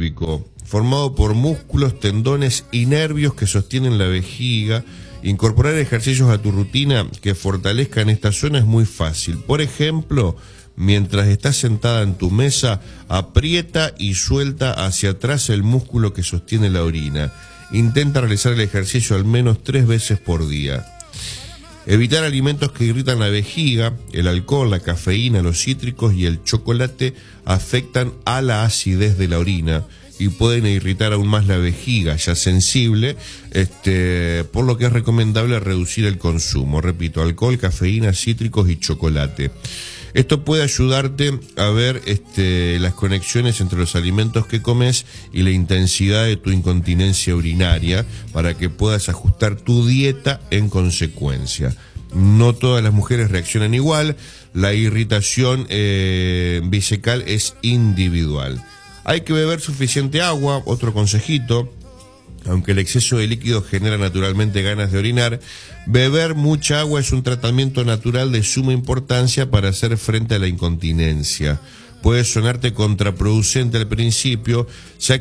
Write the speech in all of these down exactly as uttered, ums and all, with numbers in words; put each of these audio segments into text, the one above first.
pélvico, formado por músculos, tendones y nervios que sostienen la vejiga. Incorporar ejercicios a tu rutina que fortalezcan esta zona es muy fácil. Por ejemplo, mientras estás sentada en tu mesa, aprieta y suelta hacia atrás el músculo que sostiene la orina. Intenta realizar el ejercicio al menos tres veces por día. Evitar alimentos que irritan la vejiga. El alcohol, la cafeína, los cítricos y el chocolate afectan a la acidez de la orina y pueden irritar aún más la vejiga ya sensible, este, por lo que es recomendable reducir el consumo. Repito, alcohol, cafeína, cítricos y chocolate. Esto puede ayudarte a ver este, las conexiones entre los alimentos que comes y la intensidad de tu incontinencia urinaria para que puedas ajustar tu dieta en consecuencia. No todas las mujeres reaccionan igual, la irritación eh, bisecal es individual. Hay que beber suficiente agua, otro consejito. Aunque el exceso de líquido genera naturalmente ganas de orinar, beber mucha agua es un tratamiento natural de suma importancia para hacer frente a la incontinencia. Puede sonarte contraproducente al principio, ya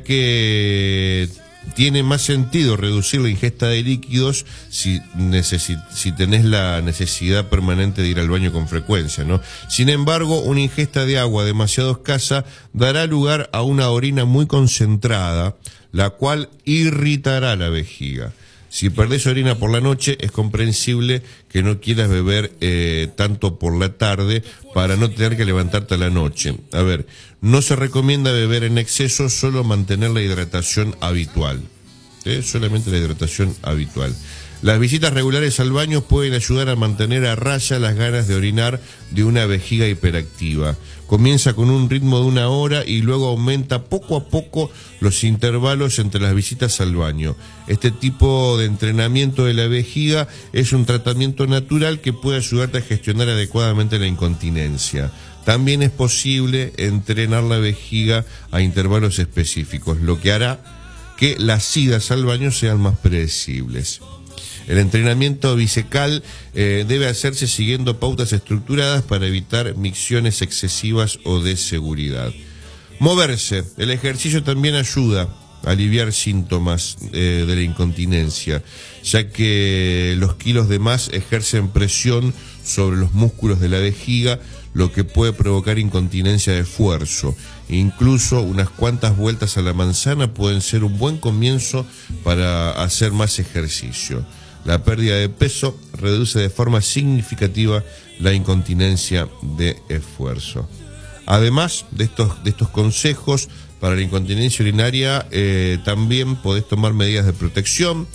que tiene más sentido reducir la ingesta de líquidos si, necesi- si tenés la necesidad permanente de ir al baño con frecuencia, ¿no? Sin embargo, una ingesta de agua demasiado escasa dará lugar a una orina muy concentrada, la cual irritará la vejiga. Si perdés orina por la noche, es comprensible que no quieras beber eh, tanto por la tarde para no tener que levantarte a la noche. A ver, no se recomienda beber en exceso, solo mantener la hidratación habitual. ¿Eh? Solamente la hidratación habitual. Las visitas regulares al baño pueden ayudar a mantener a raya las ganas de orinar de una vejiga hiperactiva. Comienza con un ritmo de una hora y luego aumenta poco a poco los intervalos entre las visitas al baño. Este tipo de entrenamiento de la vejiga es un tratamiento natural que puede ayudarte a gestionar adecuadamente la incontinencia. También es posible entrenar la vejiga a intervalos específicos, lo que hará que las idas al baño sean más predecibles. El entrenamiento bisecal eh, debe hacerse siguiendo pautas estructuradas para evitar micciones excesivas o de seguridad. Moverse. El ejercicio también ayuda a aliviar síntomas eh, de la incontinencia, ya que los kilos de más ejercen presión sobre los músculos de la vejiga, lo que puede provocar incontinencia de esfuerzo. Incluso unas cuantas vueltas a la manzana pueden ser un buen comienzo para hacer más ejercicio. La pérdida de peso reduce de forma significativa la incontinencia de esfuerzo. Además de estos, de estos consejos para la incontinencia urinaria, eh, también podés tomar medidas de protección.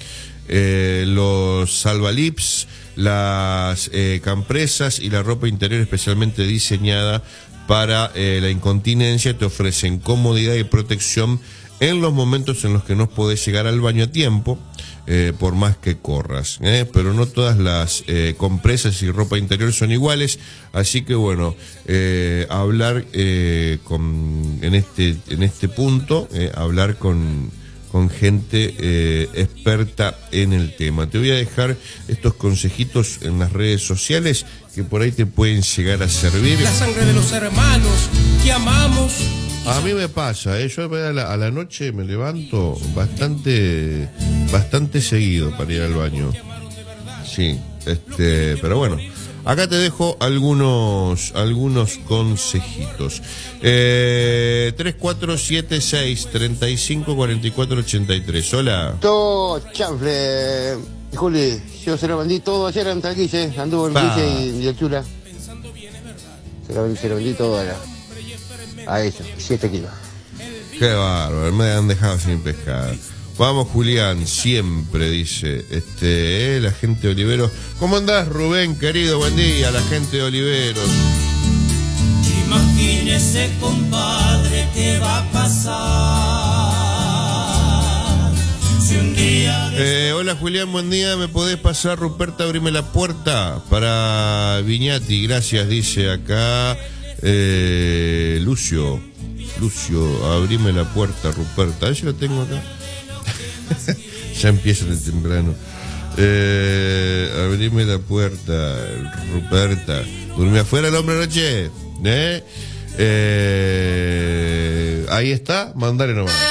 Eh, los salvalips, las eh, compresas y la ropa interior especialmente diseñada para eh, la incontinencia te ofrecen comodidad y protección en los momentos en los que no podés llegar al baño a tiempo, eh, por más que corras, ¿eh? Pero no todas las eh, compresas y ropa interior son iguales, así que bueno, eh, hablar eh, con, en este en este punto, eh, hablar con, con gente eh, experta en el tema. Te voy a dejar estos consejitos en las redes sociales que por ahí te pueden llegar a servir. La sangre de los hermanos que amamos. A mí me pasa, ¿eh? Yo a la, a la noche me levanto bastante bastante seguido para ir al baño. Sí, este, pero bueno, acá te dejo algunos algunos consejitos. Eh, tres cuatro siete seis, tres cinco, cuatro cuatro ocho tres. Hola. Todo chanfle, Juli. Yo se lo vendí todo ayer en Talquice. Anduvo en Guille y, y el Chula. Se lo vendí, se lo vendí todo a, la, a ellos, siete kilos. Qué bárbaro, me han dejado sin pescar. Vamos, Julián, siempre, dice este, eh, la gente de Oliveros. ¿Cómo andás, Rubén, querido? Buen día, la gente de Oliveros. Imagínese, compadre, qué va a pasar si un día... Eh, hola, Julián, buen día. ¿Me podés pasar, Ruperta, abrime la puerta para Viñati? Gracias, dice acá eh, Lucio. Lucio, abrime la puerta, Ruperta. A ver si lo tengo acá. Ya empieza de temprano. Eh, abrime la puerta, Ruperta. ¿Durmió afuera el hombre anoche? ¿Eh? Eh, ahí está, mandale nomás.